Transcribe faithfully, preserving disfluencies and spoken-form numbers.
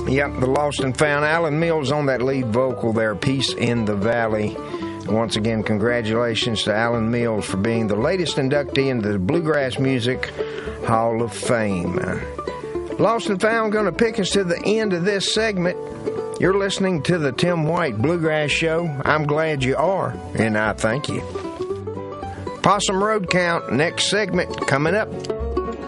Yep, the Lost and Found. Alan Mills on that lead vocal there, Peace in the Valley. Once again, congratulations to Alan Mills for being the latest inductee into the Bluegrass Music Hall of Fame. Lost and Found going to pick us to the end of this segment. You're listening to the Tim White Bluegrass Show. I'm glad you are, and I thank you. Possum Road Count, next segment coming up.